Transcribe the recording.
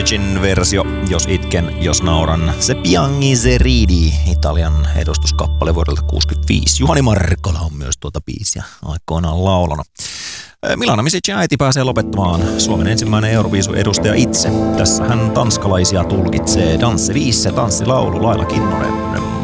Virgin versio, jos itken, jos nauran. Se Piangi se ridi, Italian edustuskappale vuodelta 65. Juhani Markkola on myös tuota biisiä aikoinaan laulanut. Milana Misicin äiti pääsee lopettamaan, Suomen ensimmäinen Euroviisu-edustaja itse. Tässä hän tanskalaisia tulkitsee. Danse viisse, tanssilaulu, Laila Kinnunen.